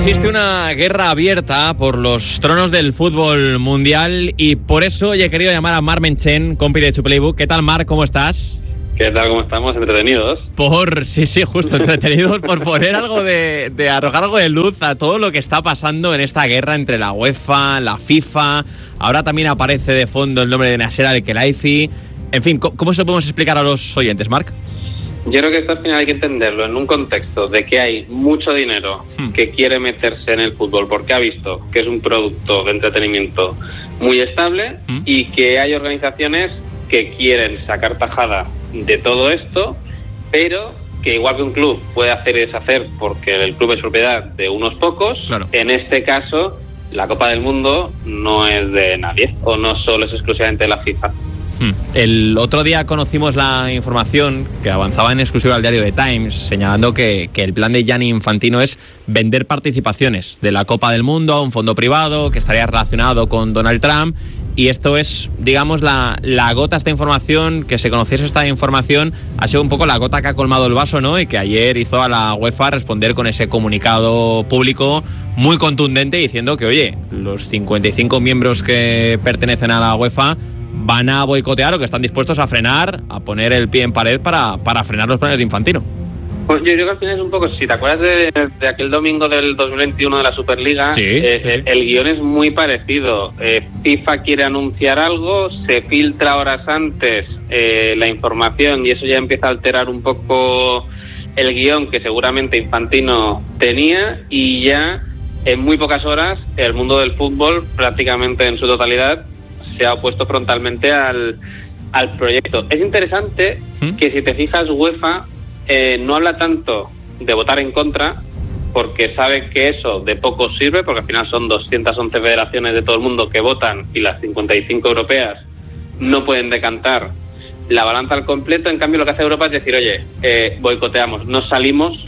Existe una guerra abierta por los tronos del fútbol mundial y por eso he querido llamar a Marc Menchen, compi de Chuplaybook. ¿Qué tal, Marc? ¿Cómo estás? ¿Qué tal? ¿Cómo estamos? ¿Entretenidos? Sí, justo, entretenidos por poner algo de arrojar algo de luz a todo lo que está pasando en esta guerra entre la UEFA, la FIFA. Ahora también aparece de fondo el nombre de Nasser Al-Khelaifi. En fin, ¿cómo se lo podemos explicar a los oyentes, Marc? Yo creo que esto al final hay que entenderlo en un contexto de que hay mucho dinero que quiere meterse en el fútbol porque ha visto que es un producto de entretenimiento muy estable y que hay organizaciones que quieren sacar tajada de todo esto, pero que igual que un club puede hacer y deshacer porque el club es propiedad de unos pocos, claro. En este caso la Copa del Mundo no es de nadie o no solo es exclusivamente de la FIFA. El otro día conocimos la información que avanzaba en exclusiva al diario The Times, señalando que el plan de Gianni Infantino es vender participaciones de la Copa del Mundo a un fondo privado que estaría relacionado con Donald Trump. Y esto es, digamos, la gota, esta información, que se conociese esta información, ha sido un poco la gota que ha colmado el vaso, ¿no? Y que ayer hizo a la UEFA responder con ese comunicado público muy contundente diciendo que, oye, los 55 miembros que pertenecen a la UEFA van a boicotear o que están dispuestos a frenar, a poner el pie en pared para frenar los planes de Infantino. Pues yo creo que al final es un poco, si te acuerdas de aquel domingo del 2021 de la Superliga, sí. El guión es muy parecido. FIFA quiere anunciar algo, se filtra horas antes la información y eso ya empieza a alterar un poco el guión que seguramente Infantino tenía, y ya en muy pocas horas el mundo del fútbol, prácticamente en su totalidad, se ha opuesto frontalmente al proyecto. Es interesante que, si te fijas, UEFA no habla tanto de votar en contra, porque sabe que eso de poco sirve, porque al final son 211 federaciones de todo el mundo que votan y las 55 europeas no pueden decantar la balanza al completo. En cambio, lo que hace Europa es decir, oye, boicoteamos, nos salimos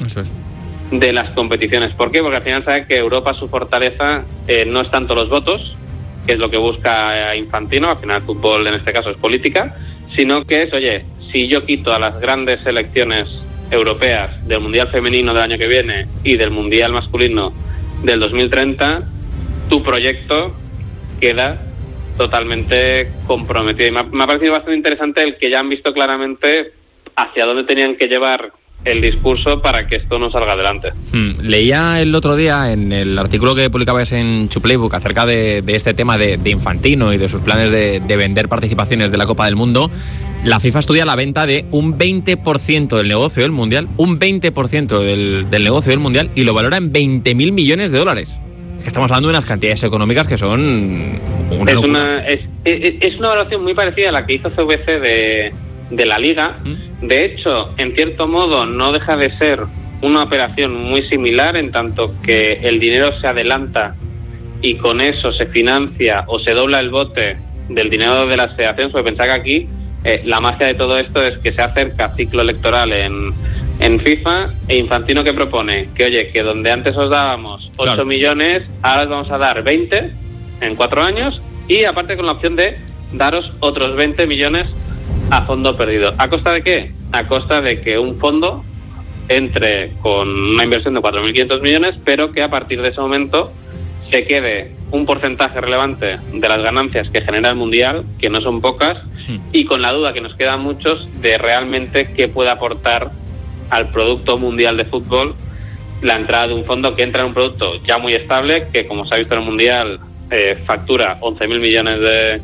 de las competiciones. ¿Por qué? Porque al final sabe que Europa, su fortaleza no es tanto los votos, que es lo que busca Infantino, al final el fútbol en este caso es política, sino que es, oye, si yo quito a las grandes selecciones europeas del Mundial Femenino del año que viene y del Mundial Masculino del 2030, tu proyecto queda totalmente comprometido. Y me ha parecido bastante interesante el que ya han visto claramente hacia dónde tenían que llevar el discurso para que esto no salga adelante. Leía el otro día en el artículo que publicabas en Chuplaybook acerca de este tema de Infantino y de sus planes de vender participaciones de la Copa del Mundo. La FIFA estudia la venta de un 20% del negocio del Mundial, un 20% del negocio del Mundial, y lo valora en 20.000 millones de dólares. Estamos hablando de unas cantidades económicas que son una locura. Es una valoración muy parecida a la que hizo CVC de la Liga. De hecho, en cierto modo, no deja de ser una operación muy similar, en tanto que el dinero se adelanta y con eso se financia o se dobla el bote del dinero de las federaciones. Porque pensar que aquí la magia de todo esto es que se acerca ciclo electoral en FIFA, e Infantino, ¿qué propone? Que, oye, que donde antes os dábamos 8 millones, ahora os vamos a dar 20 en 4 años, y aparte con la opción de daros otros 20 millones a fondo perdido. ¿A costa de qué? A costa de que un fondo entre con una inversión de 4.500 millones, pero que a partir de ese momento se quede un porcentaje relevante de las ganancias que genera el Mundial, que no son pocas, y con la duda que nos quedan muchos de realmente qué puede aportar al producto mundial de fútbol la entrada de un fondo que entra en un producto ya muy estable, que, como se ha visto en el Mundial, factura 11.000 millones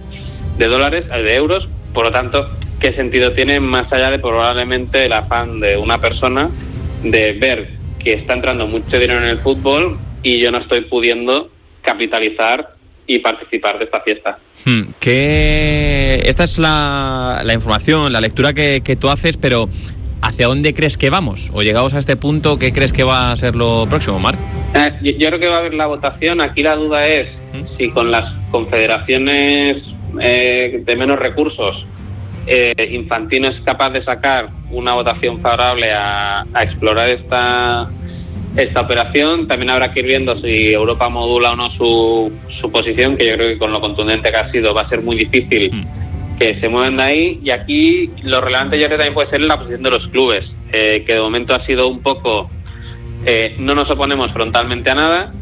de euros. Por lo tanto, ¿qué sentido tiene, más allá de probablemente el afán de una persona de ver que está entrando mucho dinero en el fútbol y yo no estoy pudiendo capitalizar y participar de esta fiesta? Esta es la información, la lectura que tú haces, pero ¿hacia dónde crees que vamos? O llegados a este punto, ¿qué crees que va a ser lo próximo, Marc? Yo creo que va a haber la votación. Aquí la duda es si con las confederaciones de menos recursos Infantino es capaz de sacar una votación favorable a explorar esta operación. También habrá que ir viendo si Europa modula o no su posición, que yo creo que con lo contundente que ha sido va a ser muy difícil que se muevan de ahí. Y aquí lo relevante yo creo que también puede ser la posición de los clubes, que de momento ha sido un poco no nos oponemos frontalmente a nada,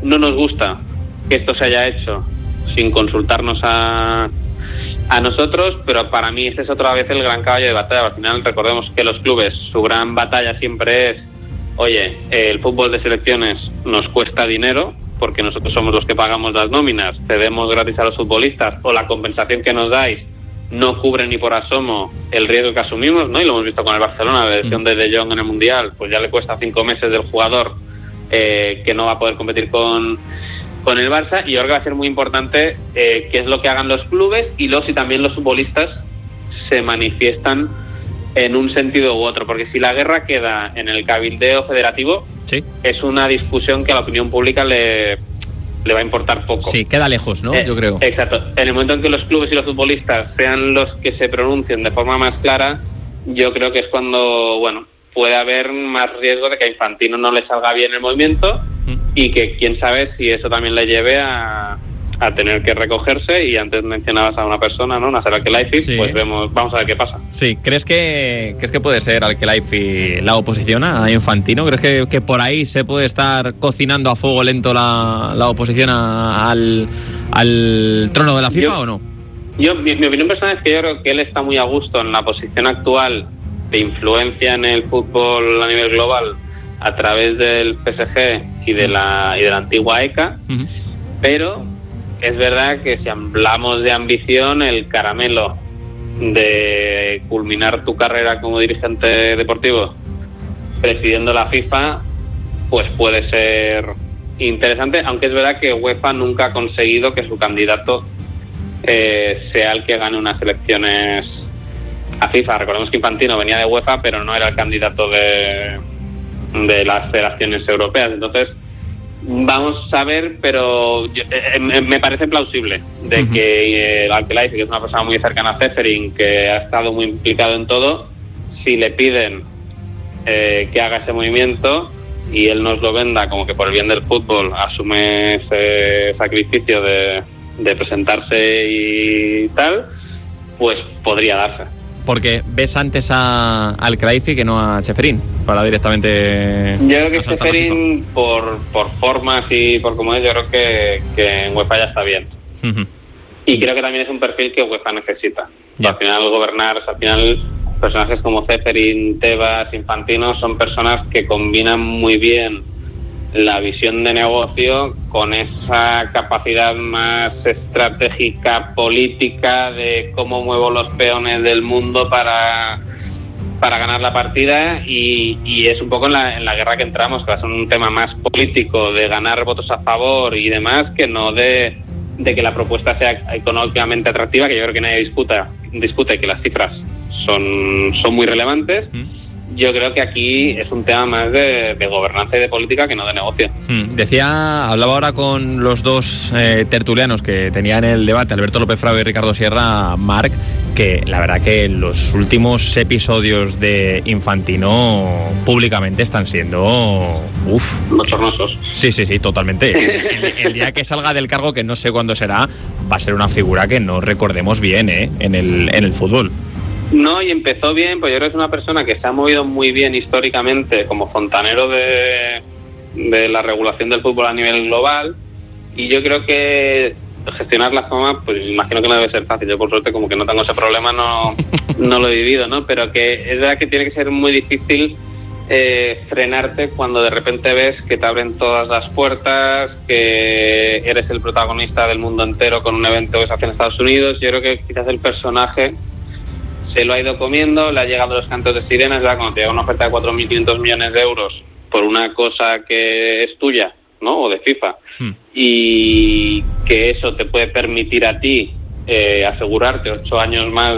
no nos gusta que esto se haya hecho sin consultarnos a nosotros, pero para mí ese es otra vez el gran caballo de batalla. Al final recordemos que los clubes, su gran batalla siempre es, oye, el fútbol de selecciones nos cuesta dinero porque nosotros somos los que pagamos las nóminas, cedemos gratis a los futbolistas, o la compensación que nos dais no cubre ni por asomo el riesgo que asumimos, ¿no? Y lo hemos visto con el Barcelona, la elección de Jong en el Mundial, pues ya le cuesta 5 meses del jugador que no va a poder competir con el Barça, y yo creo que va a ser muy importante qué es lo que hagan los clubes y si también los futbolistas se manifiestan en un sentido u otro, porque si la guerra queda en el cabildeo federativo, sí, es una discusión que a la opinión pública le va a importar poco. Sí, queda lejos, ¿no? Yo creo. Exacto. En el momento en que los clubes y los futbolistas sean los que se pronuncien de forma más clara, yo creo que es cuando, bueno, puede haber más riesgo de que a Infantino no le salga bien el movimiento y que quién sabe si eso también le lleve a tener que recogerse. Y antes mencionabas a una persona, ¿no? Nasser Al-Khelaifi, sí. Pues vamos a ver qué pasa. Sí, ¿crees que puede ser Al-Khelaifi la oposición a Infantino? ¿Crees que por ahí se puede estar cocinando a fuego lento la oposición al trono de la FIFA o no? Mi opinión personal es que yo creo que él está muy a gusto en la posición actual de influencia en el fútbol a nivel global a través del PSG y de la antigua ECA, pero es verdad que si hablamos de ambición, el caramelo de culminar tu carrera como dirigente deportivo presidiendo la FIFA, pues puede ser interesante, aunque es verdad que UEFA nunca ha conseguido que su candidato sea el que gane unas elecciones a FIFA. Recordemos que Infantino venía de UEFA, pero no era el candidato de las federaciones europeas. Entonces, vamos a ver, pero me parece plausible de que Al-Khelaifi, que es una persona muy cercana a Ceferin, que ha estado muy implicado en todo, si le piden que haga ese movimiento y él nos lo venda como que por el bien del fútbol asume ese sacrificio de presentarse y tal, pues podría darse. Porque ves antes a Al-Khelaifi que no a Ceferin para directamente. Yo creo que Ceferin por formas y por cómo es, yo creo que en UEFA ya está bien. Y creo que también es un perfil que UEFA necesita. Al final personajes como Ceferin, Tebas, Infantino son personas que combinan muy bien la visión de negocio con esa capacidad más estratégica, política, de cómo muevo los peones del mundo para ganar la partida, y es un poco en la guerra que entramos, que va a ser un tema más político, de ganar votos a favor y demás, que no de que la propuesta sea económicamente atractiva, que yo creo que nadie discute que las cifras son muy relevantes. Yo creo que aquí es un tema más de gobernanza y de política que no de negocio. Hablaba ahora con los dos tertulianos que tenían el debate, Alberto López Frau y Ricardo Sierra, Marc, que la verdad que los últimos episodios de Infantino públicamente están siendo bochornosos. Sí, totalmente. El día que salga del cargo, que no sé cuándo será, va a ser una figura que no recordemos bien en el fútbol. No, y empezó bien, pues yo creo que es una persona que se ha movido muy bien históricamente como fontanero de la regulación del fútbol a nivel global, y yo creo que gestionar la fama, pues imagino que no debe ser fácil. Yo por suerte como que no tengo ese problema, no lo he vivido, ¿no? Pero que es verdad que tiene que ser muy difícil frenarte cuando de repente ves que te abren todas las puertas, que eres el protagonista del mundo entero con un evento que se hace en Estados Unidos. Yo creo que quizás el personaje se lo ha ido comiendo, le ha llegado los cantos de sirenas, ¿verdad? Cuando te llega una oferta de 4.500 millones de euros por una cosa que es tuya, ¿no? O de FIFA, y que eso te puede permitir a ti asegurarte 8 años más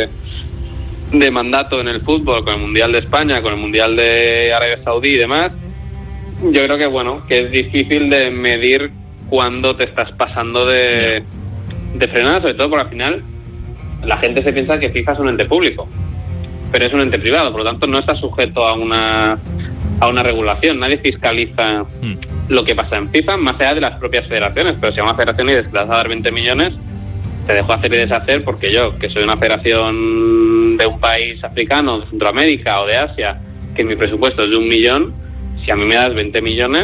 de mandato en el fútbol, con el Mundial de España, con el Mundial de Arabia Saudí y demás. Yo creo que es difícil de medir cuándo te estás pasando de frenada, sobre todo porque al final la gente se piensa que FIFA es un ente público, pero es un ente privado, por lo tanto no está sujeto a una regulación. Nadie fiscaliza lo que pasa en FIFA, más allá de las propias federaciones. Pero si a una federación le vas a dar 20 millones, te dejo hacer y deshacer, porque yo, que soy una federación de un país africano, de Centroamérica o de Asia, que mi presupuesto es de 1 millón, si a mí me das 20 millones,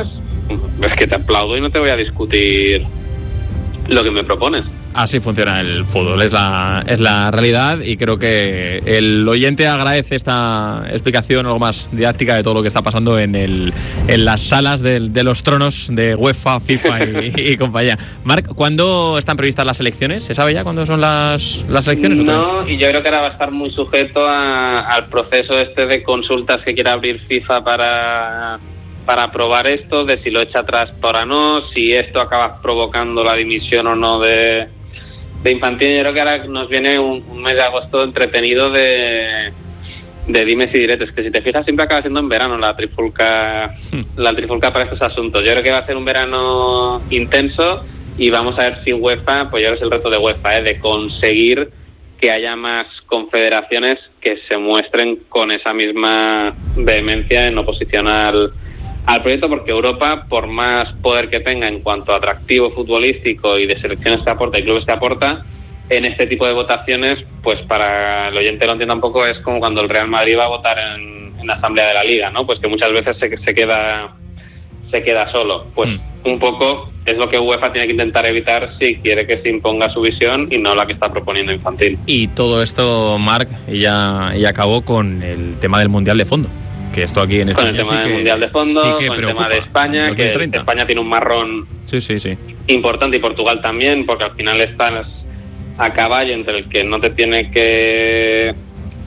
es que te aplaudo y no te voy a discutir lo que me propones. Así funciona el fútbol, es la realidad, y creo que el oyente agradece esta explicación algo más didáctica de todo lo que está pasando en las salas de los tronos de UEFA, FIFA y compañía. Marc, ¿cuándo están previstas las elecciones? ¿Se sabe ya cuándo son las elecciones? No, y yo creo que ahora va a estar muy sujeto al proceso de consultas que quiera abrir FIFA para aprobar esto, de si lo echa atrás para no, si esto acaba provocando la dimisión o no de Infantino. Yo creo que ahora nos viene un mes de agosto entretenido de dimes y diretes, que si te fijas siempre acaba siendo en verano la trifulca para estos asuntos. Yo creo que va a ser un verano intenso y vamos a ver si UEFA, pues yo creo que es el reto de UEFA, de conseguir que haya más confederaciones que se muestren con esa misma vehemencia en oposición al proyecto, porque Europa, por más poder que tenga en cuanto a atractivo futbolístico y de selecciones que aporta y clubes que aporta, en este tipo de votaciones, pues para el oyente lo entienda un poco, es como cuando el Real Madrid va a votar en la Asamblea de la Liga, ¿no? Pues que muchas veces se queda solo. Pues un poco es lo que UEFA tiene que intentar evitar si quiere que se imponga su visión y no la que está proponiendo Infantino. Y todo esto, Marc, ya acabó con el tema del Mundial de Fondo. Que esto aquí en España con el tema del Mundial de Fondo, sí que con preocupa. el tema de España, que España tiene un marrón importante, y Portugal también, porque al final estás a caballo entre el que no te tiene que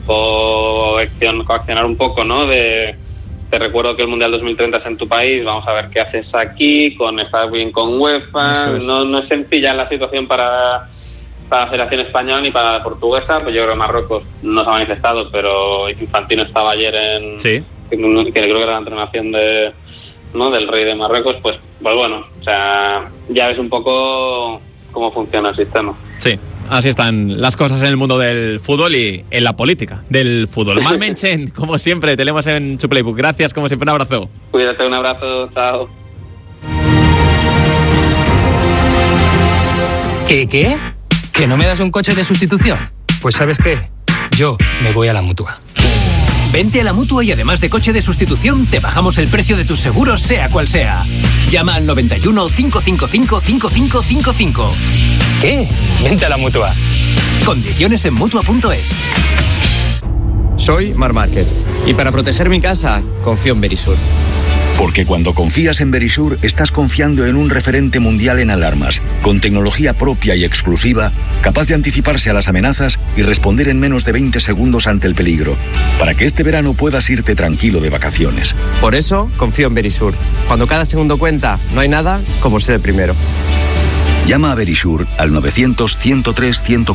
coaccionar un poco, ¿no? Te recuerdo que el Mundial 2030 es en tu país, vamos a ver qué haces aquí, estar bien con UEFA. No es sencilla la situación para la Federación Española ni para la portuguesa. Pues yo creo que Marruecos no se ha manifestado, pero Infantino estaba ayer que creo que era la entrenación del rey de Marruecos. Pues bueno, o sea, ya ves un poco cómo funciona el sistema. Sí, así están las cosas en el mundo del fútbol y en la política del fútbol. Marc Menchen, como siempre, te leemos en su Playbook. Gracias, como siempre, un abrazo. Cuídate, un abrazo, chao. ¿Qué? ¿Que no me das un coche de sustitución? Pues ¿sabes qué? Yo me voy a la Mutua. Vente a la Mutua y además de coche de sustitución, te bajamos el precio de tus seguros, sea cual sea. Llama al 91 555 5555. ¿Qué? Vente a la Mutua. Condiciones en Mutua.es. Soy Marc Márquez y para proteger mi casa confío en Verisur. Porque cuando confías en Verisur, estás confiando en un referente mundial en alarmas, con tecnología propia y exclusiva, capaz de anticiparse a las amenazas y responder en menos de 20 segundos ante el peligro, para que este verano puedas irte tranquilo de vacaciones. Por eso confío en Verisur. Cuando cada segundo cuenta, no hay nada como ser el primero. Llama a Verisur al 900-103-104.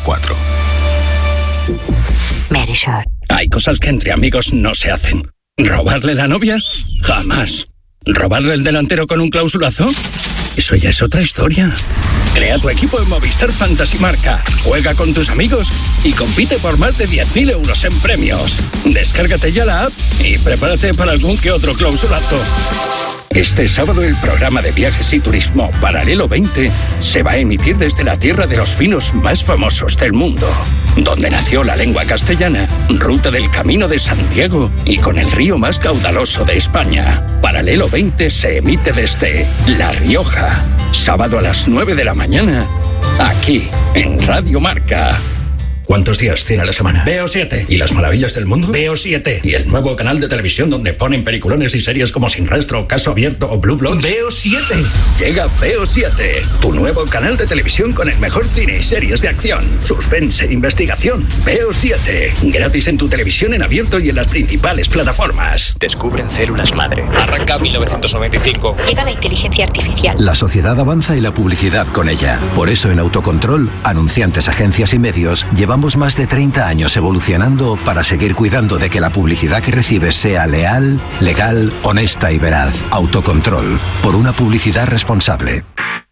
Verisur. Hay cosas que entre amigos no se hacen. ¿Robarle la novia? Jamás. ¿Robarle el delantero con un clausulazo? Eso ya es otra historia. Crea tu equipo en Movistar Fantasy Marca. Juega con tus amigos y compite por más de 10.000 euros en premios. Descárgate ya la app y prepárate para algún que otro clausulazo. Este sábado el programa de viajes y turismo Paralelo 20 se va a emitir desde la tierra de los vinos más famosos del mundo, donde nació la lengua castellana, ruta del Camino de Santiago y con el río más caudaloso de España. Paralelo 20 se emite desde La Rioja, sábado a las 9 de la mañana, aquí en Radio Marca. ¿Cuántos días tiene la semana? Veo 7. ¿Y las maravillas del mundo? Veo 7. ¿Y el nuevo canal de televisión donde ponen peliculones y series como Sin Rastro, Caso Abierto o Blue Bloods? Veo 7. Llega Veo 7, tu nuevo canal de televisión con el mejor cine y series de acción, suspense e investigación. Veo 7. Gratis en tu televisión en abierto y en las principales plataformas. Descubren células madre. Arranca 1995. Llega la inteligencia artificial. La sociedad avanza y la publicidad con ella. Por eso en Autocontrol, anunciantes, agencias y medios, llevamos más de 30 años evolucionando para seguir cuidando de que la publicidad que recibes sea leal, legal, honesta y veraz. Autocontrol, por una publicidad responsable.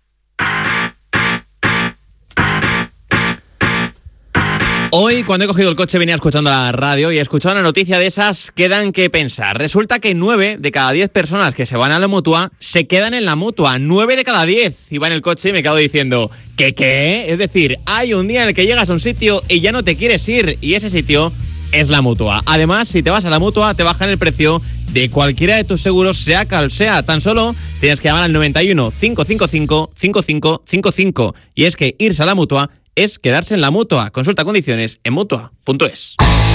Hoy, cuando he cogido el coche, venía escuchando la radio y he escuchado una noticia de esas que dan que pensar. Resulta que 9 de cada 10 personas que se van a la Mutua se quedan en la Mutua. 9 de cada 10. Iba en el coche y me quedo diciendo, ¿qué? Es decir, hay un día en el que llegas a un sitio y ya no te quieres ir. Y ese sitio es la Mutua. Además, si te vas a la Mutua, te bajan el precio de cualquiera de tus seguros, sea cual sea. Tan solo tienes que llamar al 91 555 5555. Y es que irse a la Mutua es quedarse en la Mutua. Consulta condiciones en mutua.es.